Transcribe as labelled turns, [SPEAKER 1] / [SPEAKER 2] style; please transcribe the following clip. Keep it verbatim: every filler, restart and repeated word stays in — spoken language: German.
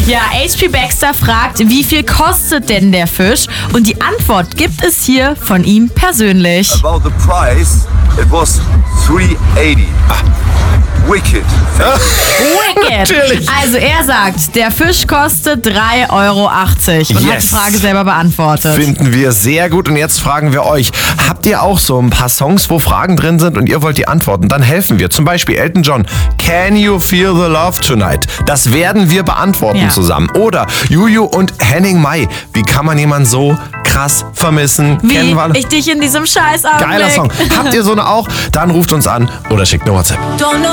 [SPEAKER 1] Ja, H P Baxter fragt, wie viel kostet denn der Fisch? Und die Antwort gibt es hier von ihm persönlich.
[SPEAKER 2] About the price, it was three eighty. Ah. Wicked.
[SPEAKER 1] Wicked.
[SPEAKER 3] Natürlich.
[SPEAKER 1] Also er sagt, der Fisch kostet drei Euro achtzig und
[SPEAKER 3] Yes.
[SPEAKER 1] hat die Frage selber beantwortet.
[SPEAKER 3] Finden wir sehr gut. Und jetzt fragen wir euch, habt ihr auch so ein paar Songs, wo Fragen drin sind und ihr wollt die antworten? Dann helfen wir. Zum Beispiel Elton John, Can You Feel the Love Tonight? Das werden wir beantworten
[SPEAKER 1] Ja.
[SPEAKER 3] zusammen. Oder Juju und Henning Mai, wie kann man jemanden so krass vermissen?
[SPEAKER 1] Wie
[SPEAKER 3] Kennen wir alle.
[SPEAKER 1] ich dich in diesem Scheiß
[SPEAKER 3] Geiler Song. Habt ihr so eine auch? Dann ruft uns an oder schickt eine WhatsApp.
[SPEAKER 4] Don't know